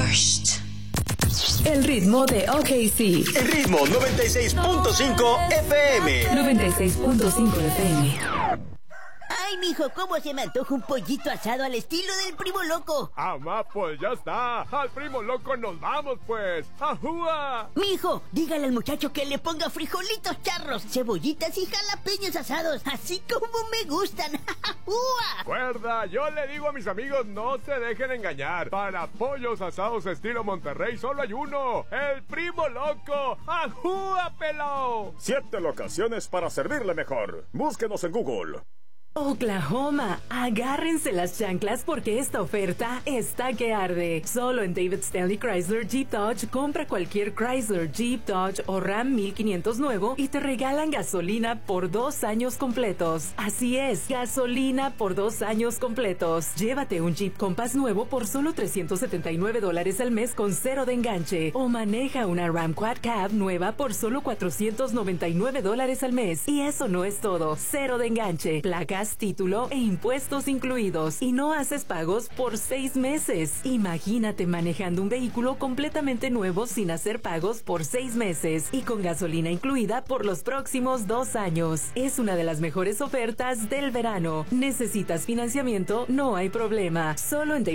first. El ritmo de OKC. El ritmo 96.5 FM. 96.5 FM. Ay, mijo, ¿cómo se me antoja un pollito asado al estilo del Primo Loco? Mamá, pues ya está. Al Primo Loco nos vamos, pues. ¡Ajúa! Mijo, dígale al muchacho que le ponga frijolitos charros, cebollitas y jalapeños asados, así como me gustan. ¡Ajúa! Cuerda, yo le digo a mis amigos, no se dejen engañar. Para pollos asados estilo Monterrey solo hay uno. El Primo Loco. ¡Ajúa, pelao! 7 locaciones para servirle mejor. Búsquenos en Google. Oklahoma, agárrense las chanclas porque esta oferta está que arde. Solo en David Stanley Chrysler Jeep Dodge compra cualquier Chrysler, Jeep, Dodge o Ram 1500 nuevo y te regalan gasolina por 2 años completos. Así es, gasolina por 2 años completos. Llévate un Jeep Compass nuevo por solo $379 al mes con 0 de enganche. O maneja una Ram Quad Cab nueva por solo $499 al mes. Y eso no es todo, 0 de enganche, placas, título e impuestos incluidos, y no haces pagos por 6 meses. Imagínate manejando un vehículo completamente nuevo sin hacer pagos por 6 meses y con gasolina incluida por los próximos 2 años. Es una de las mejores ofertas del verano. ¿Necesitas financiamiento? No hay problema. Solo en